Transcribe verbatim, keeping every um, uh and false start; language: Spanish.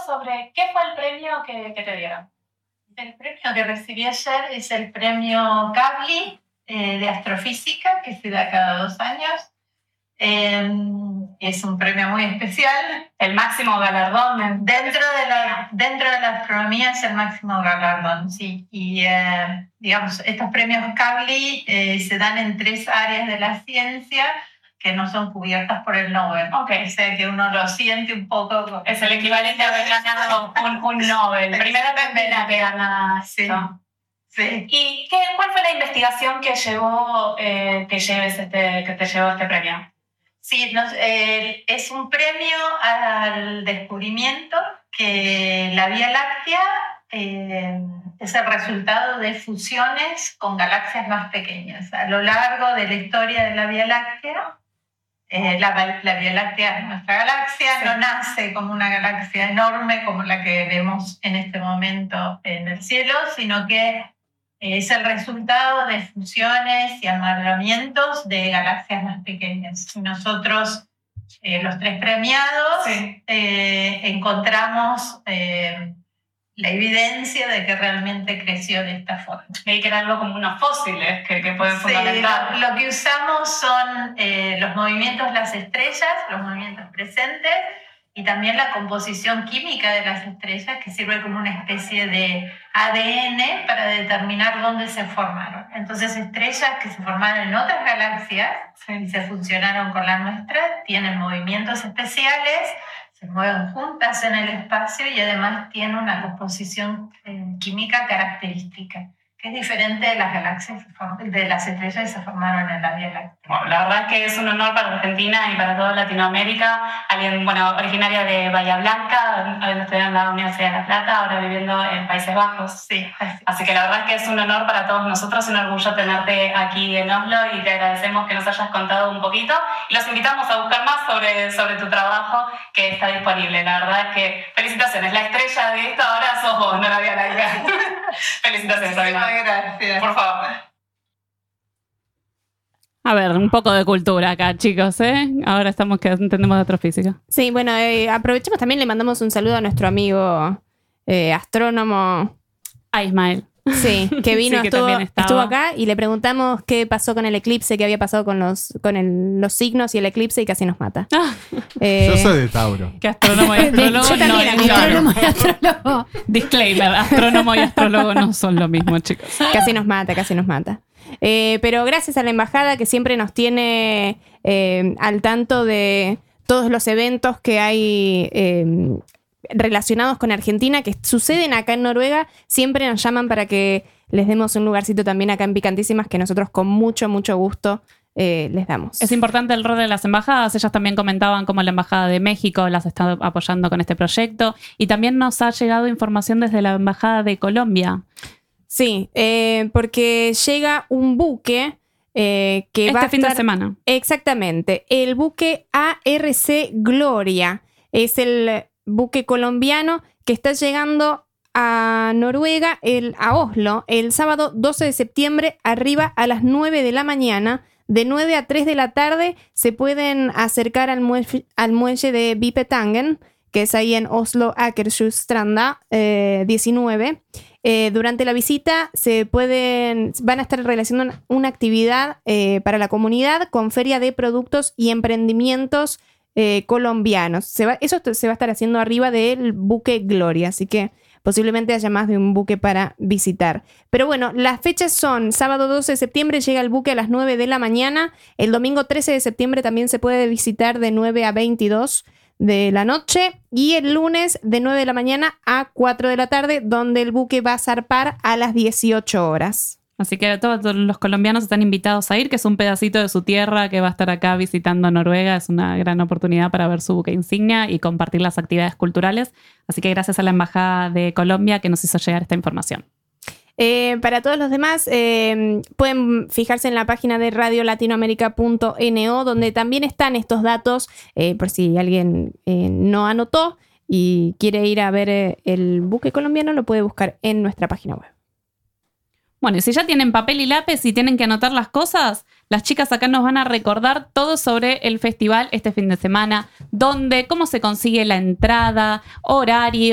sobre qué fue el premio que, que te dieron. El premio que recibí ayer es el premio Kavli eh, de astrofísica, que se da cada dos años. Eh, es un premio muy especial. El máximo galardón. Dentro de la, dentro de la astronomía es el máximo galardón, sí. Y, eh, digamos, estos premios Kavli eh, se dan en tres áreas de la ciencia que no son cubiertas por el Nobel. Okay. O sea, que uno lo siente un poco... Es el equivalente a haber ganado un, un Nobel. Primera vez que gana sí. esto. Sí. ¿Y qué, cuál fue la investigación que llevó eh, que, lleves este, que te llevó este premio? Sí, nos, eh, es un premio al descubrimiento que la Vía Láctea eh, es el resultado de fusiones con galaxias más pequeñas. A lo largo de la historia de la Vía Láctea, eh, la, la Vía Láctea es nuestra galaxia, sí. No nace como una galaxia enorme como la que vemos en este momento en el cielo, sino que es el resultado de fusiones y amalgamientos de galaxias más pequeñas. Nosotros, eh, los tres premiados, sí. eh, encontramos eh, la evidencia de que realmente creció de esta forma. Y que era algo como unos fósiles que, que pueden sí, fundamentar. Lo, lo que usamos son eh, los movimientos de las estrellas, los movimientos presentes, y también la composición química de las estrellas, que sirve como una especie de A D N para determinar dónde se formaron. Entonces, estrellas que se formaron en otras galaxias y se fusionaron con la nuestra, tienen movimientos especiales, se mueven juntas en el espacio y además tienen una composición eh, química característica, que es diferente de las galaxias, de las estrellas que se formaron en la Vía Láctea. Bueno, la verdad es que es un honor para Argentina y para toda Latinoamérica. Alguien, bueno, originaria de Bahía Blanca, habiendo estudiado en la Universidad de La Plata, ahora viviendo en Países Bajos. Sí. Así que la verdad es que es un honor para todos nosotros, un orgullo tenerte aquí en Oslo y te agradecemos que nos hayas contado un poquito. Y los invitamos a buscar más sobre, sobre tu trabajo que está disponible. La verdad es que felicitaciones. La estrella de esta hora sos vos, no la Vía Láctea. Felicitaciones, además. Gracias. Por favor. A ver, un poco de cultura acá, chicos, ¿eh? Ahora estamos que entendemos de astrofísica. Sí, bueno, eh, aprovechemos también, le mandamos un saludo a nuestro amigo eh, astrónomo... A Ismael. Sí, que vino, sí, que estuvo, estaba. estuvo acá y le preguntamos qué pasó con el eclipse, qué había pasado con los con el, los signos y el eclipse y casi nos mata. Ah. Eh, Yo soy de Tauro. Que astrónomo y astrólogo Yo también, no, amigo, astrónomo y astrólogo. Disclaimer, astrónomo y astrólogo no son lo mismo, chicos. Casi nos mata, casi nos mata. Eh, pero gracias a la embajada que siempre nos tiene eh, al tanto de todos los eventos que hay eh, relacionados con Argentina, que suceden acá en Noruega, siempre nos llaman para que les demos un lugarcito también acá en Picantísimas, que nosotros con mucho, mucho gusto eh, les damos. Es importante el rol de las embajadas. Ellas también comentaban cómo la Embajada de México las está apoyando con este proyecto. Y también nos ha llegado información desde la Embajada de Colombia. Sí, eh, porque llega un buque eh, que este va a fin estar, de semana. Exactamente. El buque A R C Gloria es el buque colombiano que está llegando a Noruega, el, a Oslo, el sábado doce de septiembre, arriba a las nueve de la mañana. De nueve a tres de la tarde se pueden acercar al muelle, al muelle de Bipetangen, que es ahí en Oslo Akershusstranda eh, diecinueve. Eh, durante la visita se pueden, van a estar realizando una, una actividad eh, para la comunidad con feria de productos y emprendimientos eh, colombianos. Se va, eso se va a estar haciendo arriba del buque Gloria, así que posiblemente haya más de un buque para visitar. Pero bueno, las fechas son sábado doce de septiembre llega el buque a las nueve de la mañana, el domingo trece de septiembre también se puede visitar de nueve a veintidós de la noche y el lunes de nueve de la mañana a cuatro de la tarde, donde el buque va a zarpar a las dieciocho horas. Así que todos los colombianos están invitados a ir, que es un pedacito de su tierra que va a estar acá visitando Noruega. Es una gran oportunidad para ver su buque insignia y compartir las actividades culturales. Así que gracias a la Embajada de Colombia que nos hizo llegar esta información. Eh, para todos los demás, eh, pueden fijarse en la página de radio latinoamérica punto no, donde también están estos datos, eh, por si alguien eh, no anotó y quiere ir a ver eh, el buque colombiano, lo puede buscar en nuestra página web. Bueno, y si ya tienen papel y lápiz y tienen que anotar las cosas, las chicas acá nos van a recordar todo sobre el festival este fin de semana, dónde, cómo se consigue la entrada, horario.